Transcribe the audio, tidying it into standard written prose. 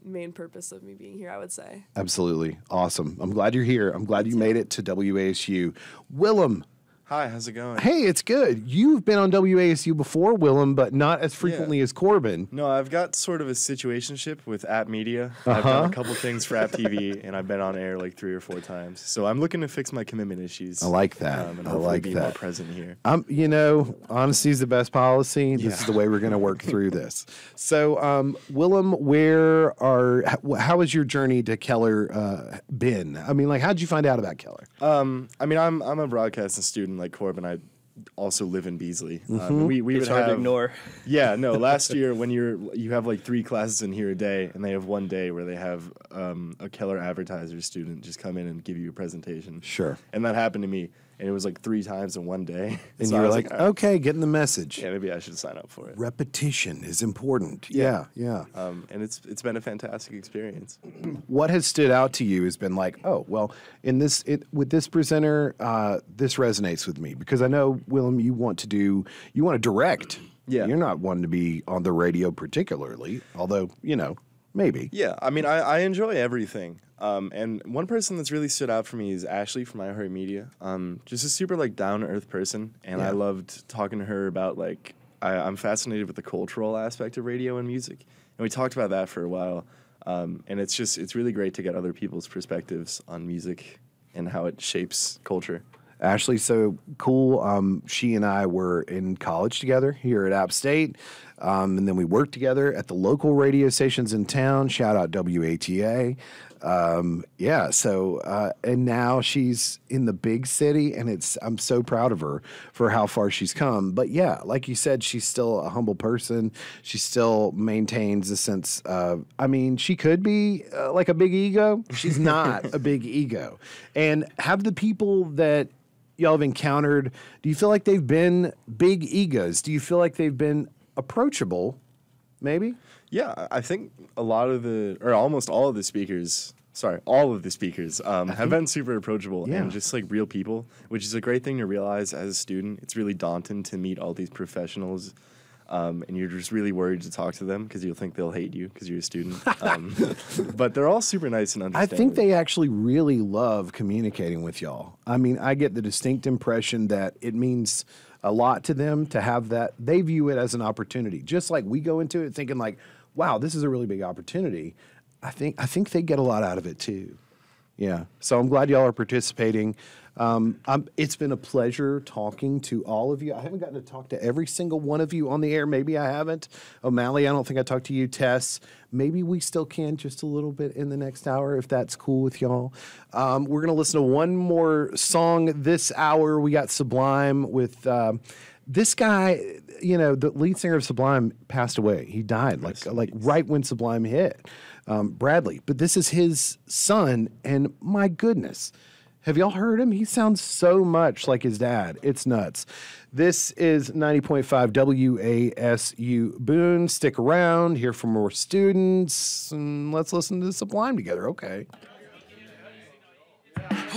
main purpose of me being here, I would say. Absolutely. Awesome. I'm glad you're here. I'm glad you made it to WASU. Willem. Hi, how's it going? Hey, it's good. You've been on WASU before, Willem, but not as frequently as Corbin. No, I've got sort of a situationship with App Media. I've done a couple things for App TV, and I've been on air like 3 or 4 times. So I'm looking to fix my commitment issues. I like that. And I hopefully like be that. more present here. Honesty is the best policy. This is the way we're going to work through this. So, Willem, how has your journey to Keller been? I mean, like, how'd you find out about Keller? I'm a broadcasting student like Corbin. I also live in Beasley. We It's would hard to have ignore. Yeah, no. Last year, when you have like 3 classes in here a day, and they have one day where they have a Keller Advertisers student just come in and give you a presentation. Sure. And that happened to me, and it was like 3 times in one day. And So you I were was like, "All right, okay, getting the message. yeah, maybe I should sign up for it. Repetition is important. Yeah. And it's been a fantastic experience. What has stood out to you has been like, oh, well, with this presenter, this resonates with me because I know, Willem, you want to direct. Yeah. You're not one to be on the radio particularly, although, maybe. Yeah, I mean, I enjoy everything. And one person that's really stood out for me is Ashley from iHeartMedia. Just a super down to earth person, and I loved talking to her about I'm fascinated with the cultural aspect of radio and music, and we talked about that for a while. And it's really great to get other people's perspectives on music and how it shapes culture. Ashley, so cool. She and I were in college together here at App State, and then we worked together at the local radio stations in town. Shout out WATA. And now she's in the big city, and I'm so proud of her for how far she's come. But yeah, like you said, she's still a humble person. She still maintains a sense of, she could be like a big ego. She's not a big ego. And have the people that y'all have encountered, do you feel like they've been big egos? Do you feel like they've been approachable, maybe? Yeah, I think almost all of the speakers have been super approachable and just real people, which is a great thing to realize as a student. It's really daunting to meet all these professionals, and you're just really worried to talk to them because you'll think they'll hate you because you're a student. But they're all super nice and understanding. I think they actually really love communicating with y'all. I mean, I get the distinct impression that it means a lot to them to have that. They view it as an opportunity, just like we go into it thinking wow, this is a really big opportunity. I think they get a lot out of it too. Yeah. So I'm glad y'all are participating. It's been a pleasure talking to all of you. I haven't gotten to talk to every single one of you on the air. Maybe I haven't. O'Malley, I don't think I talked to you. Tess, maybe we still can just a little bit in the next hour if that's cool with y'all. We're going to listen to one more song this hour. We got Sublime with this guy, the lead singer of Sublime passed away. He died right when Sublime hit, Bradley. But this is his son, and my goodness. Have y'all heard him? He sounds so much like his dad. It's nuts. This is 90.5 WASU Boone. Stick around, hear from more students, and let's listen to Sublime together. Okay.